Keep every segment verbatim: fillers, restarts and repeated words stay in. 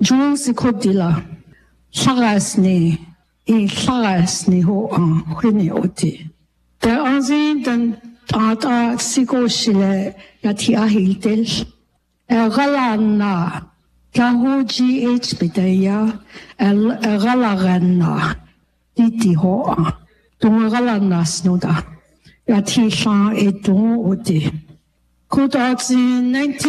Jung si kodila. Sagas ni. I sagas ni ho ang hini oti. The anzin dan tata siko shile yati ahiltel. E galan na. Kahu G H bidaya. E galagan na. Diti ho ang. Tunga galan na snoda. Yati shan e tunga oti. Kudatsin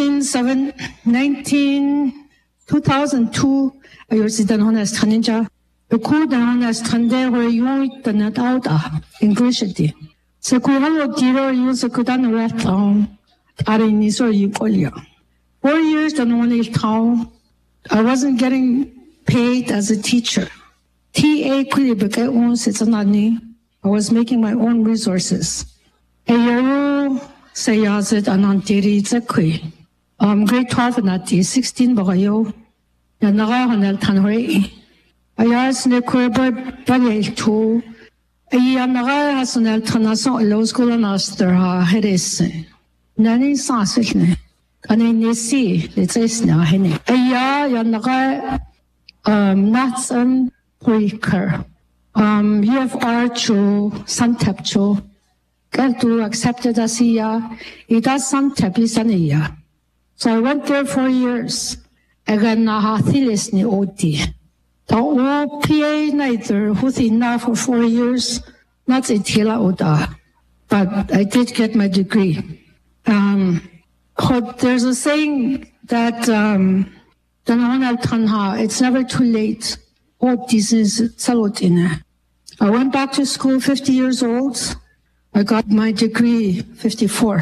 nineteen two thousand two ayosidan honas taninja kudan honas tande ho yung tanat auta English di se kuhalo tiro use kudan ratong arini so yukolia four years dan one town I wasn't getting paid as a teacher T A kulibeke un setsanani I was making my own resources ayo sayazet anantiri zakui um grade twelve nati sixteen bagayo ya naga hanal tanhoi ayas ne kurba balel tu ay naga hasanal tanaso low school master ha heres nani sasne kani nesi letsna hene aya ya naga um natsan poiker um U F R cho santapcho Kaltu accepted as iya, it has some tapisaniya. So I went there for years. Again, nahathilis ni oti. Ta o P A neither huthina for four years, not itila oda. But I did get my degree. Um, but there's a saying that um, it's never too late. I went back to school fifty years old. I got my degree fifty-four.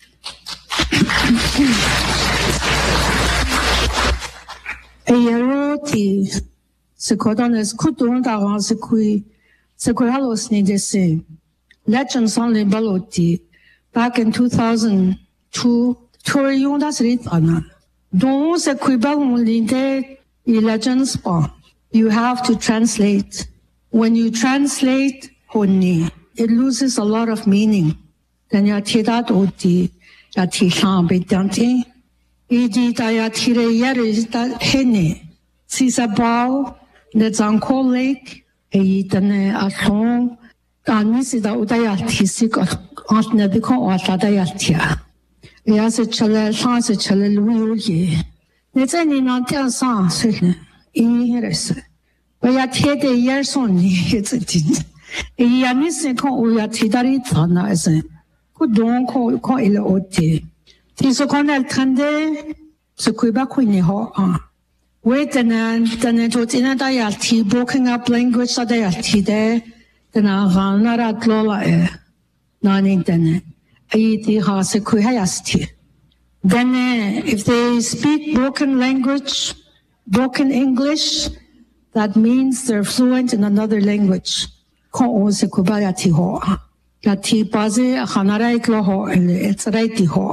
Ayaroti sekodanes kudun daran sekui sekohalos ni desi. Legends only baloti back in two thousand two. Tour yung das ritana. Don sekui balon linde i legends pa. You have to translate. When you translate honi. It loses a lot of meaning. Then ya tidat oti ya tishan bidanti. Idi da ya tire yeri da hene. Sisabao ne zanko lake e dane aton da nisi da udaya tisik antne biko atlada ya tia. Ya se chale shan se chale luye. Ne zeni na tia san se i heres. Ba ya tede yer son ni hetzit. Yanisi ko uya tidari tana ese. Kudon ko ko ile oti. Tiso konel tande se kuiba kuini ho ah. Wait and then to tina da ya ti broken up language da ya ti de dana ganara tlola e. Nani dene. Ayi ti ha se kui hayasti. Then if they speak broken language, broken English, that means they're fluent in another language. Ko se kubaya ti ho. Ya ti baze hanarai klo ho it's right ti ho.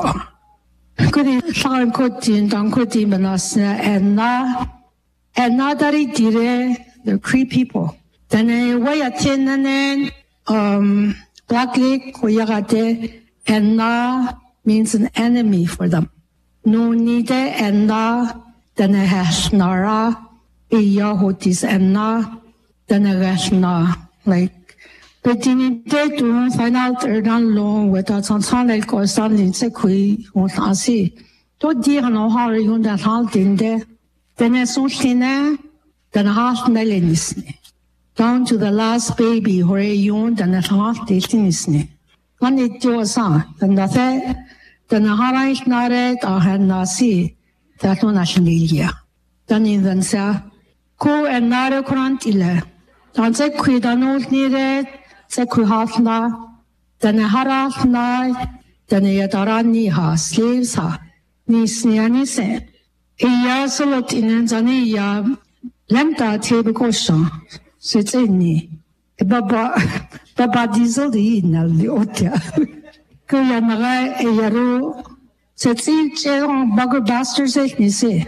Kudi shan koti dan koti manasna and na and na dari dire the Cree people. Then waya tinane um Black Lake koyagate and na means an enemy for them. No nide and na then has nara iya hotis and na then has na. Like, but in day to find out erdan long without some sound like or something sekui on asi. To dire no how you that halt in there. Then as soon as then half melanisne. Down to the last baby where you then a half dating. When it was on, then the third, then a harish nared or had nasi that one nationalia. Then in then say, ko and nare kurantile. Dan se kui dan old nire, se kui half na, dan a haraf na, dan a yadarani ha, slaves ha, ni sniani se. Iya solot in zani ya, lemta tebe kosha, sits in ni. Baba, baba diesel di inal di otia. Kuya naga e yaro, sits in cheron bugger bastards ek ni se.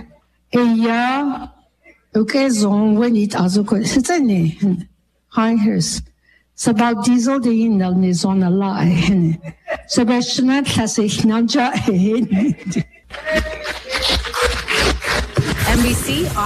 Iya, okay, zone when it azuko. It's a name. Hi, here's. It's about diesel the in the zone a lie. Sebastian has a nanja. N B C